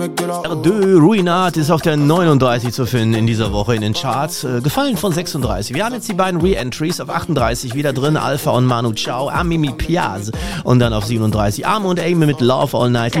De Ruinart ist auf der 39 zu finden in dieser Woche in den Charts. Gefallen von 36. Wir haben jetzt die beiden Re-Entries auf 38 wieder drin. Alpha und Manu Chao, Amimi Piaz. Und dann auf 37 Arm und Amy mit Love All Night.